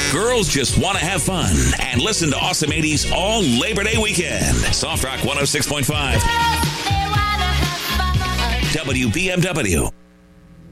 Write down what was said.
Girls just want to have fun and listen to Awesome 80s all Labor Day weekend. Soft Rock 106.5. WBMW.